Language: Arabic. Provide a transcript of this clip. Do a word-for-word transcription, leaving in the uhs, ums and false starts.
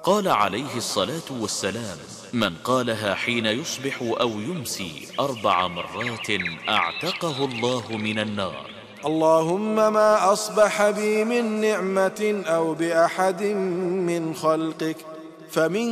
قال عليه الصلاة والسلام: من قالها حين يصبح أو يمسي أربع مرات أعتقه الله من النار. اللهم ما أصبح بي من نعمة أو بأحد من خلقك فمن